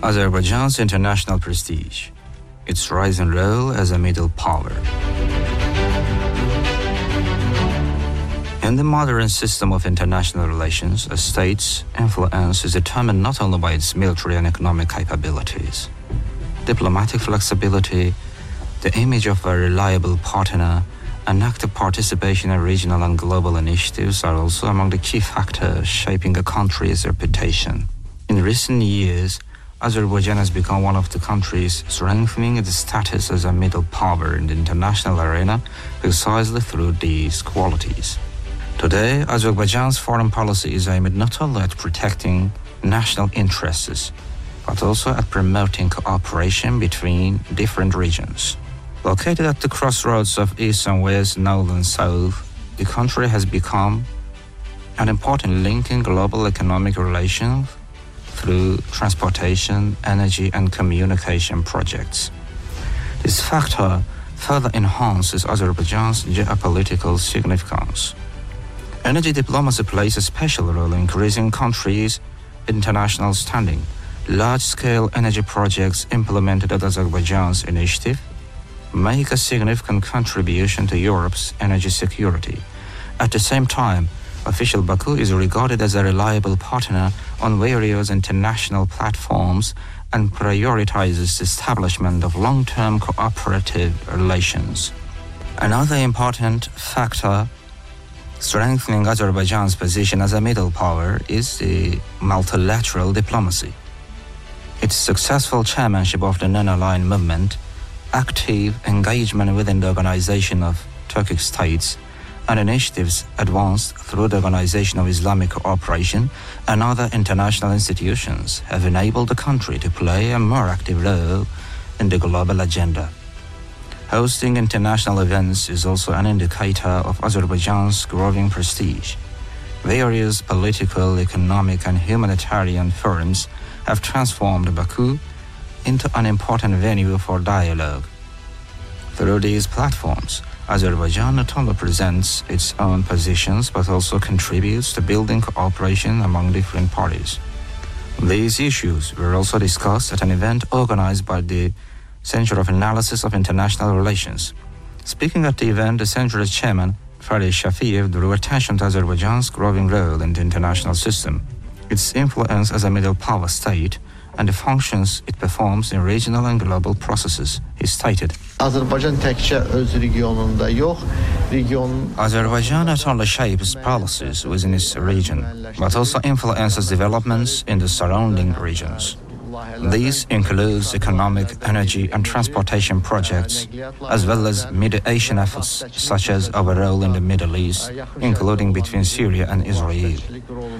Azerbaijan's international prestige, its rising role as a middle power. In the modern system of international relations, a state's influence is determined not only by its military and economic capabilities. Diplomatic flexibility, the image of a reliable partner, and active participation in regional and global initiatives are also among the key factors shaping a country's reputation. In recent years, Azerbaijan has become one of the countries strengthening its status as a middle power in the international arena precisely through these qualities. Today, Azerbaijan's foreign policy is aimed not only at protecting national interests, but also at promoting cooperation between different regions. Located at the crossroads of East and West, North and South, the country has become an important link in global economic relations through transportation, energy and communication projects. This factor further enhances Azerbaijan's geopolitical significance. Energy diplomacy plays a special role in increasing countries' international standing. Large-scale energy projects implemented at Azerbaijan's initiative make a significant contribution to Europe's energy security. At the same time, official Baku is regarded as a reliable partner on various international platforms and prioritizes the establishment of long-term cooperative relations. Another important factor strengthening Azerbaijan's position as a middle power is the multilateral diplomacy. Its successful chairmanship of the non-aligned movement, active engagement within the Organization of Turkic States, and initiatives advanced through the Organization of Islamic Cooperation and other international institutions have enabled the country to play a more active role in the global agenda. Hosting international events is also an indicator of Azerbaijan's growing prestige. Various political, economic, and humanitarian forums have transformed Baku into an important venue for dialogue. Through these platforms, Azerbaijan not only presents its own positions but also contributes to building cooperation among different parties. These issues were also discussed at an event organized by the Center of Analysis of International Relations. Speaking at the event, the center's chairman, Farid Shafiev, drew attention to Azerbaijan's growing role in the international system, its influence as a middle power state, and the functions it performs in regional and global processes. He stated, Azerbaijan not only shapes policies within its region, but also influences developments in the surrounding regions. These include economic, energy, and transportation projects, as well as mediation efforts such as our role in the Middle East, including between Syria and Israel.